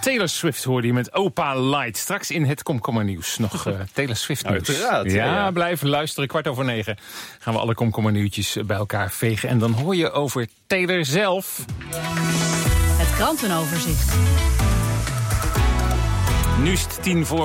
Taylor Swift hoorde je met Opa Light. Straks in het komkommernieuws nog Taylor Swift nieuws. Uiteraard. Ja, blijf luisteren. 9:15 gaan we alle komkommernieuwtjes bij elkaar vegen. En dan hoor je over Taylor zelf. Het krantenoverzicht. Nu is het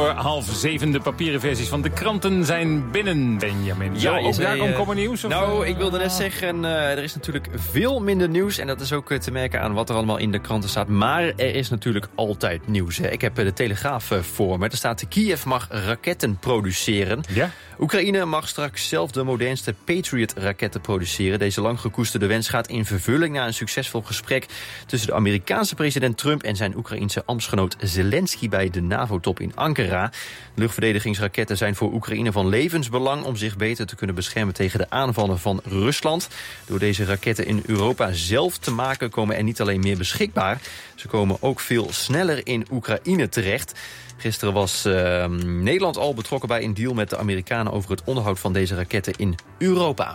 6:50. De papieren versies van de kranten zijn binnen, Benjamin. Ja, ook daar komkommernieuws? Nou, ik wilde net zeggen, er is natuurlijk veel minder nieuws. En dat is ook te merken aan wat er allemaal in de kranten staat. Maar er is natuurlijk altijd nieuws. Hè. Ik heb de Telegraaf voor me. Er staat: Kiev mag raketten produceren. Ja? Oekraïne mag straks zelf de modernste Patriot-raketten produceren. Deze lang gekoesterde wens gaat in vervulling na een succesvol gesprek tussen de Amerikaanse president Trump en zijn Oekraïense ambtsgenoot Zelensky bij de NAVO-top in Ankara. Luchtverdedigingsraketten zijn voor Oekraïne van levensbelang om zich beter te kunnen beschermen tegen de aanvallen van Rusland. Door deze raketten in Europa zelf te maken komen er niet alleen meer beschikbaar, ze komen ook veel sneller in Oekraïne terecht. Gisteren was Nederland al betrokken bij een deal met de Amerikanen over het onderhoud van deze raketten in Europa.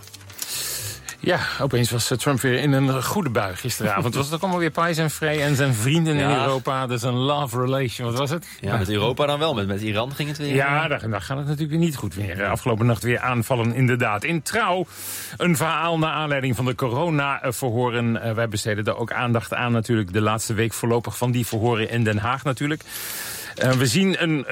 Ja, opeens was Trump weer in een goede bui gisteravond. Was het ook allemaal weer pais en vrij en zijn vrienden in Europa. Dus een love relation, wat was het? Ja, met Europa dan wel, met Iran ging het weer. Ja, daar gaat het natuurlijk weer niet goed weer. Afgelopen nacht weer aanvallen inderdaad. In Trouw een verhaal naar aanleiding van de corona-verhoren. Wij besteden daar ook aandacht aan natuurlijk de laatste week voorlopig van die verhoren in Den Haag natuurlijk. We zien een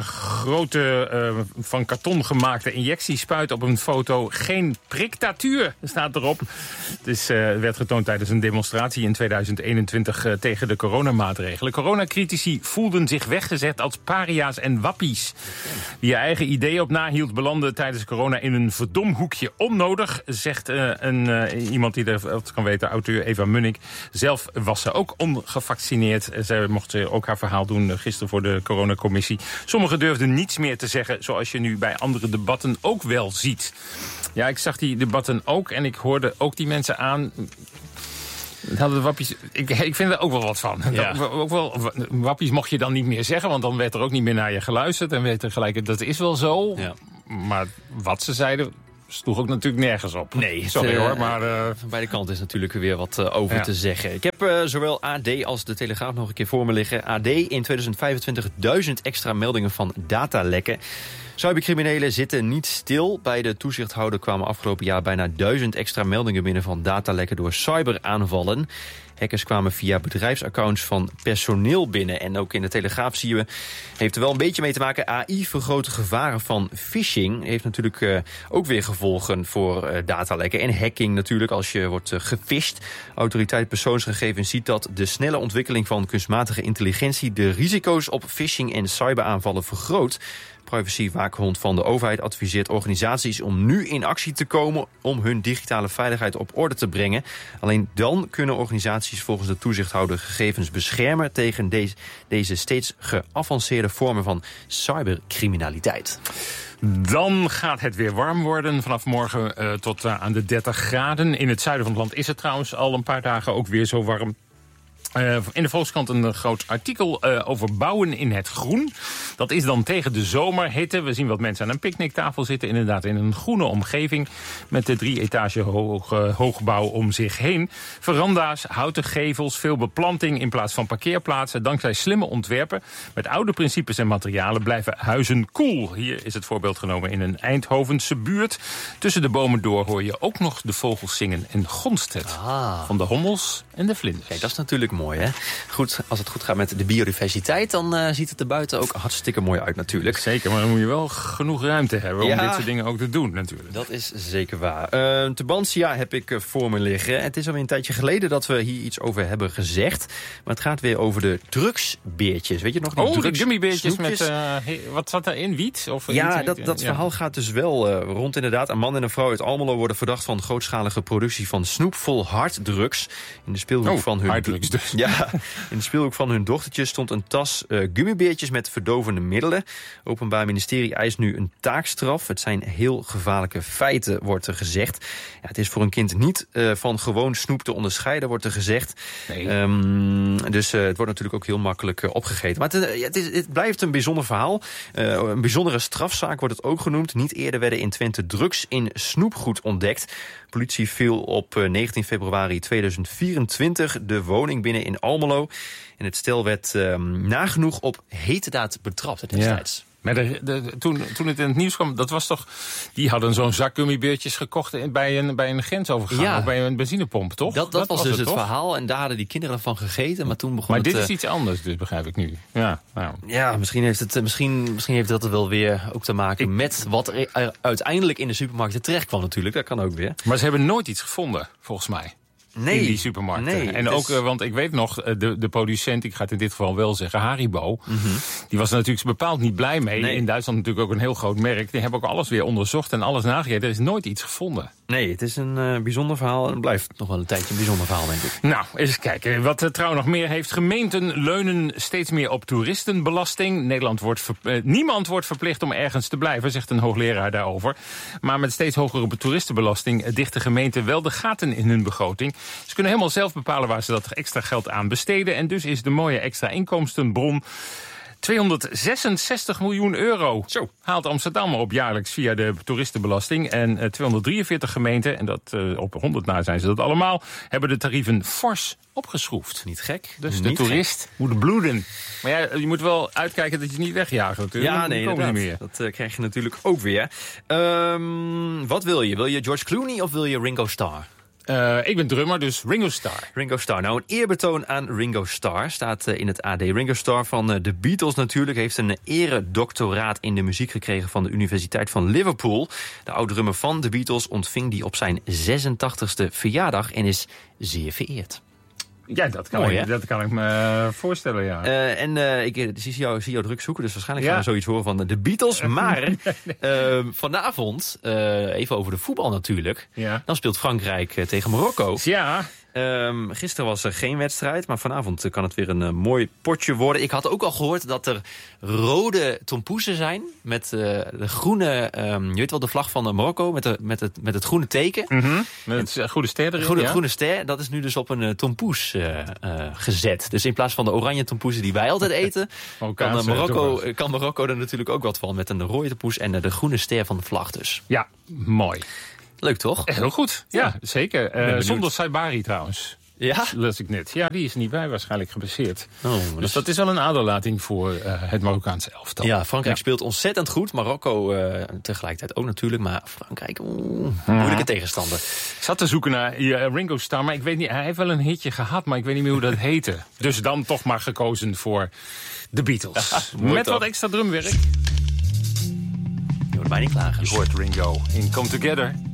grote van karton gemaakte injectiespuit op een foto. Geen priktatuur, staat erop. Het werd getoond tijdens een demonstratie in 2021 tegen de coronamaatregelen. Coronacritici voelden zich weggezet als paria's en wappies. Wie je eigen idee op nahield belanden tijdens corona in een verdomhoekje. Onnodig, zegt iemand die dat kan weten, auteur Eva Munnik. Zelf was ze ook ongevaccineerd. Zij mocht ook haar verhaal doen gisteren voor de coronacommissie. Sommigen durfden niets meer te zeggen, zoals je nu bij andere debatten ook wel ziet. Ja, ik zag die debatten ook en ik hoorde ook die mensen aan. Hadden de wappies, ik vind er ook wel wat van. Ja. Ook wel, wappies mocht je dan niet meer zeggen, want dan werd er ook niet meer naar je geluisterd. En werd er gelijk, dat is wel zo. Ja. Maar wat ze zeiden sloeg ook natuurlijk nergens op. Nee, sorry hoor, maar van beide kanten is natuurlijk weer wat over te zeggen. Ik heb zowel AD als de Telegraaf nog een keer voor me liggen. AD in 2025 1000 extra meldingen van datalekken. Cybercriminelen zitten niet stil. Bij de toezichthouder kwamen afgelopen jaar bijna 1000 extra meldingen binnen van datalekken door cyberaanvallen. Hackers kwamen via bedrijfsaccounts van personeel binnen. En ook in de Telegraaf zien we, heeft er wel een beetje mee te maken. AI vergroot de gevaren van phishing. Heeft natuurlijk ook weer gevolgen voor datalekken. En hacking natuurlijk als je wordt gefisht. Autoriteit Persoonsgegevens ziet dat de snelle ontwikkeling van kunstmatige intelligentie de risico's op phishing en cyberaanvallen vergroot. Privacywaakhond van de overheid adviseert organisaties om nu in actie te komen om hun digitale veiligheid op orde te brengen. Alleen dan kunnen organisaties volgens de toezichthouder gegevens beschermen tegen deze steeds geavanceerde vormen van cybercriminaliteit. Dan gaat het weer warm worden. Vanaf morgen tot aan de 30 graden. In het zuiden van het land is het trouwens al een paar dagen ook weer zo warm. In de Volkskrant een groot artikel over bouwen in het groen. Dat is dan tegen de zomerhitte. We zien wat mensen aan een picknicktafel zitten. Inderdaad in een groene omgeving. Met de 3 etage hoogbouw om zich heen. Veranda's, houten gevels, veel beplanting in plaats van parkeerplaatsen. Dankzij slimme ontwerpen met oude principes en materialen blijven huizen koel. Hier is het voorbeeld genomen in een Eindhovense buurt. Tussen de bomen door hoor je ook nog de vogels zingen en gonst het. Van de hommels en de vlinders. Kijk, dat is natuurlijk mooi, hè? Goed, als het goed gaat met de biodiversiteit, dan ziet het er buiten ook hartstikke mooi uit natuurlijk. Zeker, maar dan moet je wel genoeg ruimte hebben om dit soort dingen ook te doen natuurlijk. Dat is zeker waar. Tubantia heb ik voor me liggen. Het is alweer een tijdje geleden dat we hier iets over hebben gezegd. Maar het gaat weer over de drugsbeertjes. Weet je nog? De gummibeertjes met, wat zat daarin? Wiet? Of ja, dat verhaal gaat dus wel rond inderdaad. Een man en een vrouw uit Almelo worden verdacht van grootschalige productie van snoep vol harddrugs. In de speelhoek van hun harddrugs dus. Ja, in de speelhoek van hun dochtertje stond een tas gummibeertjes met verdovende middelen. Openbaar Ministerie eist nu een taakstraf. Het zijn heel gevaarlijke feiten, wordt er gezegd. Ja, het is voor een kind niet van gewoon snoep te onderscheiden, wordt er gezegd. Nee. Dus het wordt natuurlijk ook heel makkelijk opgegeten. Maar het blijft een bijzonder verhaal. Een bijzondere strafzaak wordt het ook genoemd. Niet eerder werden in Twente drugs in snoepgoed ontdekt. Politie viel op 19 februari 2024 de woning binnen binnen in Almelo. En het stel werd nagenoeg op heterdaad betrapt destijds. Ja. Maar toen het in het nieuws kwam, dat was toch... Die hadden zo'n zak gummibeertjes gekocht bij een grensovergang. Of bij een benzinepomp, toch? Dat was dus het verhaal. En daar hadden die kinderen van gegeten. Maar toen begon dit is iets anders, dus begrijp ik nu. Ja, nou. Ja, misschien heeft dat er wel weer ook te maken met wat er uiteindelijk in de supermarkten terecht kwam natuurlijk. Dat kan ook weer. Maar ze hebben nooit iets gevonden, volgens mij. Nee, in die supermarkten. Nee, en ook, want ik weet nog, de producent, ik ga het in dit geval wel zeggen, Haribo, die was er natuurlijk bepaald niet blij mee. Nee. In Duitsland natuurlijk ook een heel groot merk. Die hebben ook alles weer onderzocht en alles nagekeken. Er is nooit iets gevonden. Nee, het is een bijzonder verhaal en het blijft nog wel een tijdje een bijzonder verhaal, denk ik. Nou, eens kijken. Wat Trouw nog meer heeft. Gemeenten leunen steeds meer op toeristenbelasting. Niemand wordt verplicht om ergens te blijven, zegt een hoogleraar daarover. Maar met steeds hogere toeristenbelasting dichten gemeenten wel de gaten in hun begroting. Ze kunnen helemaal zelf bepalen waar ze dat extra geld aan besteden. En dus is de mooie extra inkomstenbron 266 miljoen euro. Zo haalt Amsterdam op jaarlijks via de toeristenbelasting. En 243 gemeenten, en dat op 100 na zijn ze dat allemaal, hebben de tarieven fors opgeschroefd. Niet gek. Dus de toerist moet bloeden. Maar ja, je moet wel uitkijken dat je niet wegjaagt natuurlijk. Ja, nee, inderdaad. Niet meer. Dat krijg je natuurlijk ook weer. Wat wil je? Wil je George Clooney of wil je Ringo Starr? Ik ben drummer, dus Ringo Starr. Ringo Starr. Nou, een eerbetoon aan Ringo Starr staat in het AD. Ringo Starr van de Beatles natuurlijk heeft een eredoctoraat in de muziek gekregen van de Universiteit van Liverpool. De oud-drummer van de Beatles ontving die op zijn 86e verjaardag en is zeer vereerd. Ja, dat kan ik me voorstellen, ja. Ik zie jou druk zoeken, dus waarschijnlijk gaan we zoiets horen van de Beatles. Maar vanavond, even over de voetbal natuurlijk, dan speelt Frankrijk tegen Marokko. Ja. Gisteren was er geen wedstrijd, maar vanavond kan het weer een mooi potje worden. Ik had ook al gehoord dat er rode tompoesen zijn met de groene, je weet wel, de vlag van Marokko met het groene teken. Met het goede ster erin. Groene ster, dat is nu dus op een tompoes gezet. Dus in plaats van de oranje tompoesen die wij altijd eten, kan Marokko er natuurlijk ook wat van met een rode tompoes en de groene ster van de vlag dus. Ja, mooi. Leuk toch? Heel goed, ja zeker. Zonder Saibari trouwens. Ja? Las ik net. Ja, die is niet bij, waarschijnlijk geblesseerd. Dus dat is wel een aderlating voor het Marokkaanse elftal. Ja, Frankrijk speelt ontzettend goed. Marokko tegelijkertijd ook natuurlijk. Maar Frankrijk, moeilijke tegenstander. Ik zat te zoeken naar Ringo Starr, maar ik weet niet. Hij heeft wel een hitje gehad, maar ik weet niet meer hoe dat heette. Dus dan toch maar gekozen voor de Beatles. Met wat extra drumwerk. Je wordt mij niet klagen. Je hoort Ringo in Come Together.